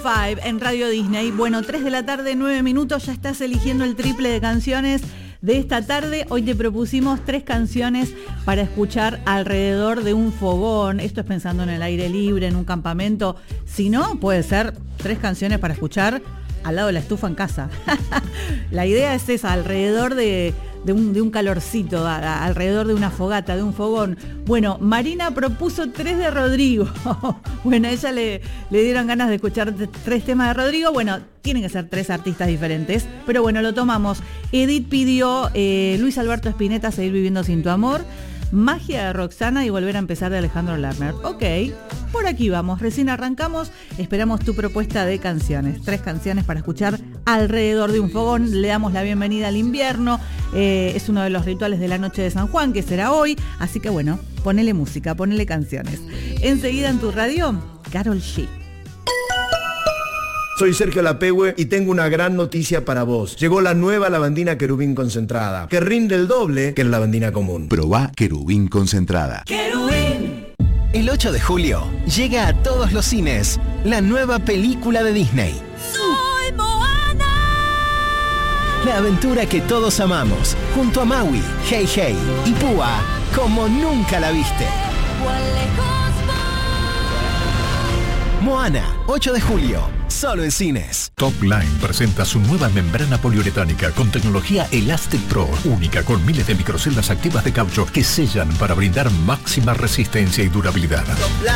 5 en Radio Disney. Bueno, 3 de la tarde, 9 minutos, ya estás eligiendo el triple de canciones de esta tarde. Hoy te propusimos 3 canciones para escuchar alrededor de un fogón. Esto es pensando en el aire libre, en un campamento. Si no, puede ser 3 canciones para escuchar al lado de la estufa en casa. La idea es esa, alrededor de un calorcito, alrededor de una fogata, de un fogón. Bueno, Marina propuso 3 de Rodrigo. Bueno, a ella le dieron ganas de escuchar 3 temas de Rodrigo. Bueno, tienen que ser 3 artistas diferentes, pero bueno, lo tomamos. Edith pidió Luis Alberto Spinetta, Seguir viviendo sin tu amor, Magia de Roxana y Volver a empezar de Alejandro Lerner. Ok, por aquí vamos, recién arrancamos, esperamos tu propuesta de canciones. 3 canciones para escuchar alrededor de un fogón. Le damos la bienvenida al invierno, es uno de los rituales de la noche de San Juan, que será hoy, así que bueno, ponele música, ponele canciones. Enseguida en tu radio, Karol G. Soy Sergio Lapehue y tengo una gran noticia para vos. Llegó la nueva lavandina Querubín concentrada, que rinde el doble que la lavandina común. Probá Querubín concentrada. ¡Querubín! El 8 de julio llega a todos los cines la nueva película de Disney. ¡Soy Moana! La aventura que todos amamos, junto a Maui, Hey Hey y Púa, como nunca la viste. Moana, 8 de julio, solo en cines. Top Line presenta su nueva membrana poliuretánica con tecnología Elastic Pro, única con miles de microceldas activas de caucho que sellan para brindar máxima resistencia y durabilidad.